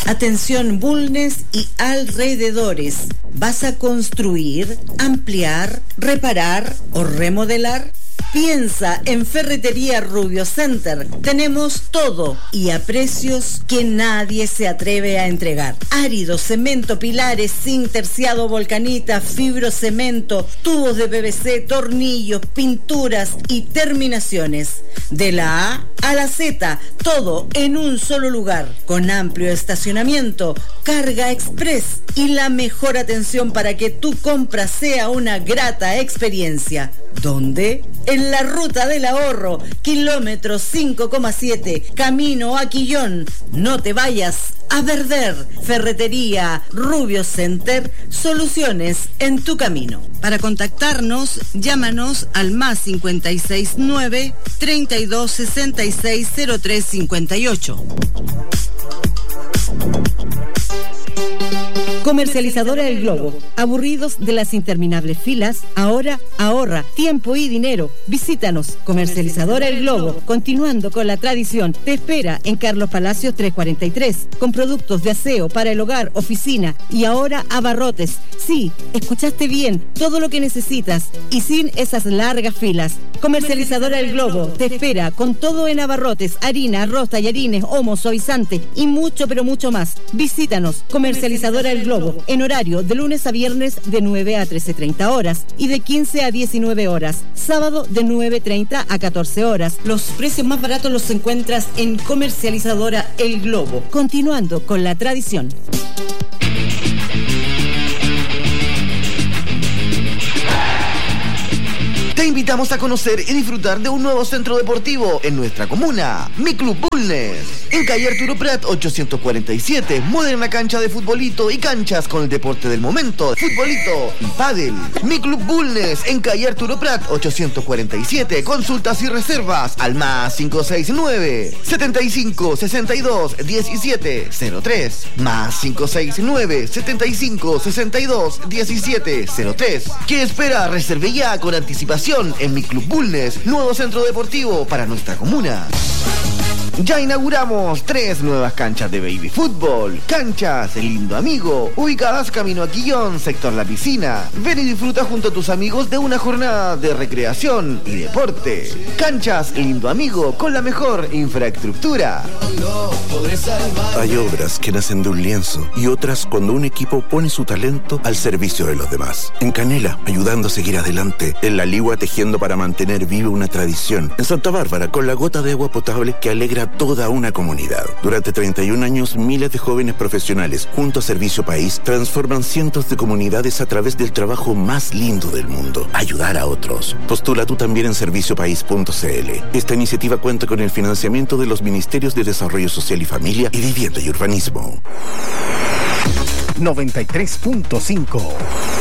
Atención Bulnes y alrededores. ¿Vas a construir, ampliar, reparar o remodelar? Piensa en Ferretería Rubio Center. Tenemos todo y a precios que nadie se atreve a entregar. Árido, cemento, pilares, zinc, terciado, volcanita, fibrocemento, tubos de PVC, tornillos, pinturas y terminaciones. De la A a la Z, todo en un solo lugar, con amplio estacionamiento, carga express y la mejor atención para que tu compra sea una grata experiencia. ¿Dónde? En la Ruta del Ahorro, kilómetro 5,7, camino a Quillón. No te vayas a perder. Ferretería Rubio Center, soluciones en tu camino. Para contactarnos, llámanos al más 569 3266 0358. Comercializadora El Globo. ¿Aburridos de las interminables filas? Ahora ahorra tiempo y dinero. Visítanos. Comercializadora El Globo. Continuando con la tradición, te espera en Carlos Palacios 343, con productos de aseo para el hogar, oficina y ahora abarrotes. Sí, escuchaste bien, todo lo que necesitas y sin esas largas filas. Comercializadora El Globo te espera con todo en abarrotes, harina, arroz, tallarines, homo, suavizante y mucho pero mucho más. Visítanos. Comercializadora El Globo, en horario de lunes a viernes de 9 a 13:30 horas y de 15 a 19 horas, sábado de 9:30 a 14 horas. Los precios más baratos los encuentras en Comercializadora El Globo. Continuando con la tradición. Te invitamos a conocer y disfrutar de un nuevo centro deportivo en nuestra comuna, Mi Club Bulnes. En calle Arturo Prat 847, moderna cancha de futbolito y canchas con el deporte del momento, futbolito y pádel. Mi Club Bulnes en calle Arturo Prat 847, consultas y reservas al más 569 75 62 17 03, más 569 75 62 17 03. ¿Qué espera? Reserve ya con anticipación en Mi Club Bulnes, nuevo centro deportivo para nuestra comuna. Ya inauguramos 3 nuevas canchas de baby fútbol. Canchas El Lindo Amigo, ubicadas camino a Quillón, sector La Piscina. Ven y disfruta junto a tus amigos de una jornada de recreación y deporte. Canchas El Lindo Amigo, con la mejor infraestructura. Hay obras que nacen de un lienzo y otras cuando un equipo pone su talento al servicio de los demás. En Canela, ayudando a seguir adelante. En La Ligua, tejiendo para mantener viva una tradición. En Santa Bárbara, con la gota de agua potable que alegra toda una comunidad. Durante 31 años, miles de jóvenes profesionales, junto a Servicio País, transforman cientos de comunidades a través del trabajo más lindo del mundo: ayudar a otros. Postula tú también en serviciopaís.cl. Esta iniciativa cuenta con el financiamiento de los Ministerios de Desarrollo Social y Familia y Vivienda y Urbanismo. 93.5